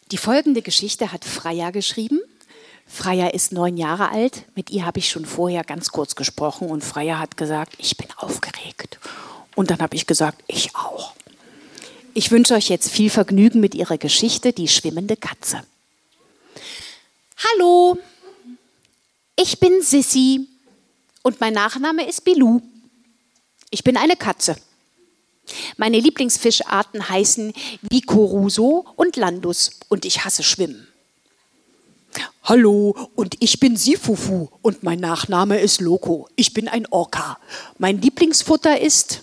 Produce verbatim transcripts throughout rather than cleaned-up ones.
Die folgende Geschichte hat Freya geschrieben. Freya ist neun Jahre alt. Mit ihr habe ich schon vorher ganz kurz gesprochen und Freya hat gesagt, ich bin aufgeregt. Und dann habe ich gesagt, ich auch. Ich wünsche euch jetzt viel Vergnügen mit ihrer Geschichte, die schwimmende Katze. Hallo, ich bin Sissi und mein Nachname ist Bilou. Ich bin eine Katze. Meine Lieblingsfischarten heißen Vicoruso und Landus und ich hasse Schwimmen. Hallo, und ich bin Sifufu und mein Nachname ist Loco. Ich bin ein Orca. Mein Lieblingsfutter ist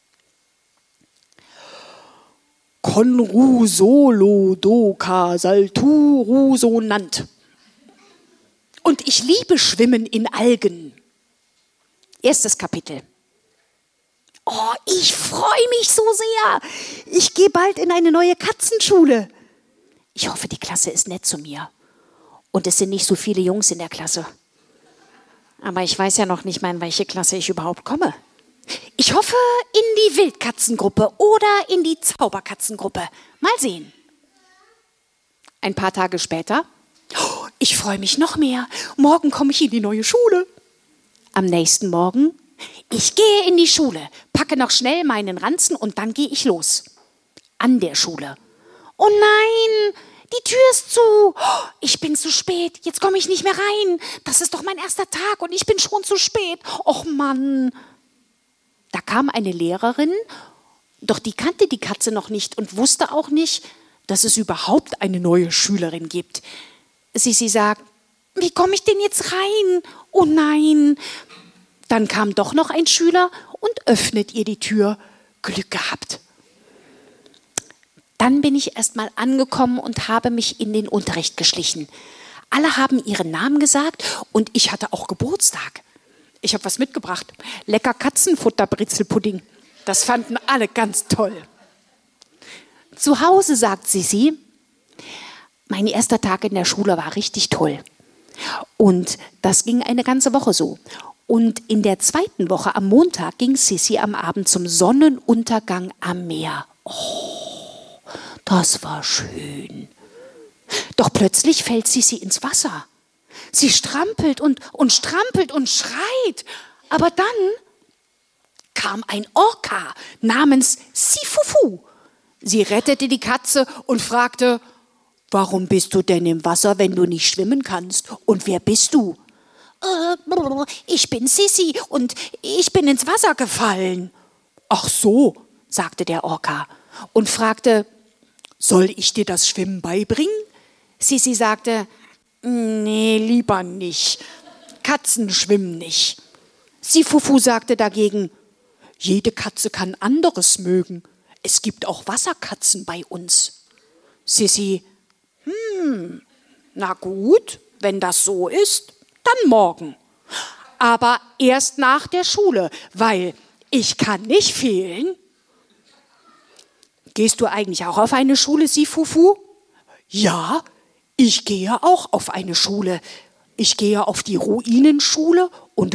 Conrusolodocassalturusonant. Und ich liebe Schwimmen in Algen. Erstes Kapitel. Oh, ich freue mich so sehr. Ich gehe bald in eine neue Katzenschule. Ich hoffe, die Klasse ist nett zu mir. Und es sind nicht so viele Jungs in der Klasse. Aber ich weiß ja noch nicht mal, in welche Klasse ich überhaupt komme. Ich hoffe, in die Wildkatzengruppe oder in die Zauberkatzengruppe. Mal sehen. Ein paar Tage später. Oh, ich freue mich noch mehr. Morgen komme ich in die neue Schule. Am nächsten Morgen. Ich gehe in die Schule, packe noch schnell meinen Ranzen und dann gehe ich los. An der Schule. Oh nein, die Tür ist zu. Oh, ich bin zu spät, jetzt komme ich nicht mehr rein. Das ist doch mein erster Tag und ich bin schon zu spät. Och Mann. Da kam eine Lehrerin, doch die kannte die Katze noch nicht und wusste auch nicht, dass es überhaupt eine neue Schülerin gibt. Sie, sie sagt, wie komme ich denn jetzt rein? Oh nein. Dann kam doch noch ein Schüler und öffnet ihr die Tür. Glück gehabt. Dann bin ich erst mal angekommen und habe mich in den Unterricht geschlichen. Alle haben ihren Namen gesagt und ich hatte auch Geburtstag. Ich habe was mitgebracht. Lecker Katzenfutter-Brezelpudding. Das fanden alle ganz toll. Zu Hause sagt Sissi, mein erster Tag in der Schule war richtig toll. Und das ging eine ganze Woche so. Und in der zweiten Woche am Montag ging Sissi am Abend zum Sonnenuntergang am Meer. Oh, das war schön. Doch plötzlich fällt Sissi ins Wasser. Sie strampelt und, und strampelt und schreit. Aber dann kam ein Orca namens Sifufu. Sie rettete die Katze und fragte, warum bist du denn im Wasser, wenn du nicht schwimmen kannst? Und wer bist du? Ich bin Sissi und ich bin ins Wasser gefallen. Ach so, sagte der Orca und fragte, soll ich dir das Schwimmen beibringen? Sissi sagte, nee, lieber nicht. Katzen schwimmen nicht. Sifufu sagte dagegen, jede Katze kann anderes mögen. Es gibt auch Wasserkatzen bei uns. Sissi, hm, na gut, wenn das so ist, dann morgen. Aber erst nach der Schule, weil ich kann nicht fehlen. Gehst du eigentlich auch auf eine Schule, Sifufu? Ja, ich gehe auch auf eine Schule. Ich gehe auf die Ruinenschule und